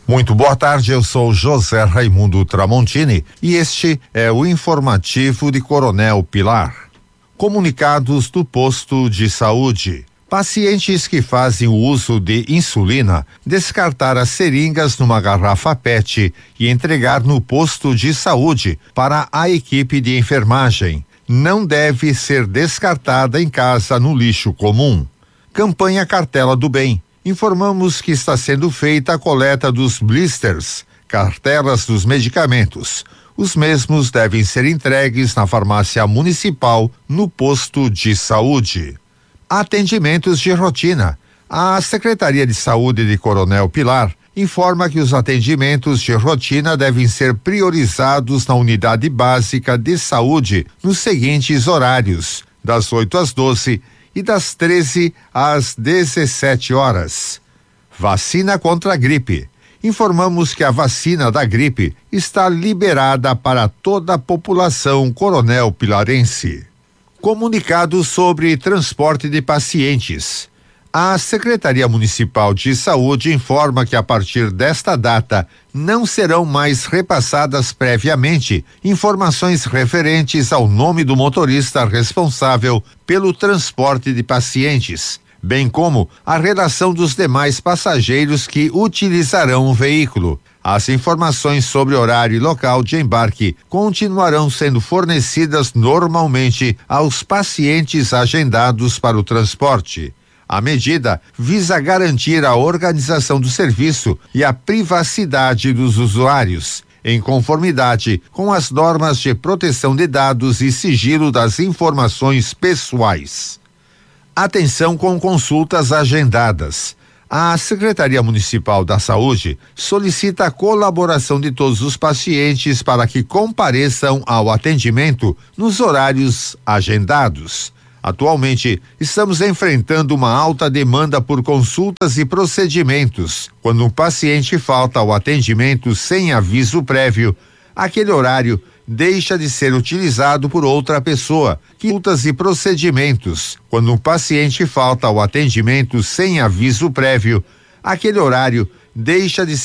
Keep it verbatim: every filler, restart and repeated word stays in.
Muito boa tarde, eu sou José Raimundo Tramontini e este é o informativo de Coronel Pilar. Comunicados do posto de saúde. Pacientes que fazem o uso de insulina, descartar as seringas numa garrafa P E T e entregar no posto de saúde para a equipe de enfermagem. Não deve ser descartada em casa no lixo comum. Campanha Cartela do Bem. Informamos que está sendo feita a coleta dos blisters, cartelas dos medicamentos. Os mesmos devem ser entregues na farmácia municipal, no posto de saúde. Atendimentos de rotina. A Secretaria de Saúde de Coronel Pilar informa que os atendimentos de rotina devem ser priorizados na unidade básica de saúde nos seguintes horários: das oito às doze e das treze às dezessete horas. Vacina contra a gripe. Informamos que a vacina da gripe está liberada para toda a população coronel pilarense. Comunicado sobre transporte de pacientes. A Secretaria Municipal de Saúde informa que a partir desta data não serão mais repassadas previamente informações referentes ao nome do motorista responsável pelo transporte de pacientes, bem como a relação dos demais passageiros que utilizarão o veículo. As informações sobre horário e local de embarque continuarão sendo fornecidas normalmente aos pacientes agendados para o transporte. A medida visa garantir a organização do serviço e a privacidade dos usuários, em conformidade com as normas de proteção de dados e sigilo das informações pessoais. Atenção com consultas agendadas. A Secretaria Municipal da Saúde solicita a colaboração de todos os pacientes para que compareçam ao atendimento nos horários agendados. Atualmente, estamos enfrentando uma alta demanda por consultas e procedimentos. Quando um paciente falta ao atendimento sem aviso prévio, aquele horário deixa de ser utilizado por outra pessoa. Consultas e procedimentos. Quando um paciente falta ao atendimento sem aviso prévio, aquele horário deixa de ser